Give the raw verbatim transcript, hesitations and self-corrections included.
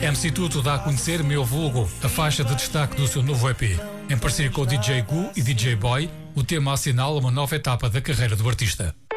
M C Tuto dá a conhecer Meu Vulgo, a faixa de destaque do seu novo E P. Em parceria com o D J Gu e D J Boy, o tema assinala uma nova etapa da carreira do artista.